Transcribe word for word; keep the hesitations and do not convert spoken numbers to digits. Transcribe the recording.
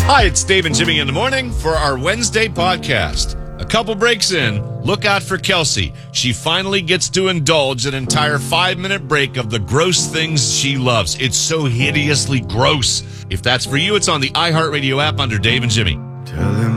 Hi, it's Dave and Jimmy in the morning for our Wednesday podcast. A couple breaks in, look out for Kelsey. She finally gets to indulge an entire five-minute break of the gross things she loves. It's so hideously gross. If that's for you, it's on the iHeartRadio app under Dave and Jimmy. Tell him